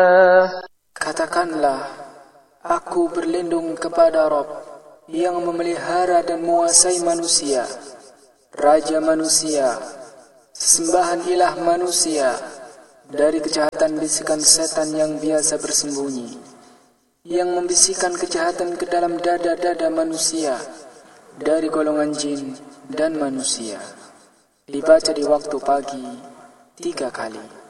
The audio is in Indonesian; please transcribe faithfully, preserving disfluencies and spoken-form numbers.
Katakanlah, aku berlindung kepada Rabb yang memelihara dan menguasai manusia, Raja manusia, sesembahan ilah manusia, dari kejahatan bisikan setan yang biasa bersembunyi, yang membisikkan kejahatan ke dalam dada-dada manusia, dari golongan jin dan manusia. Dibaca di waktu pagi tiga kali.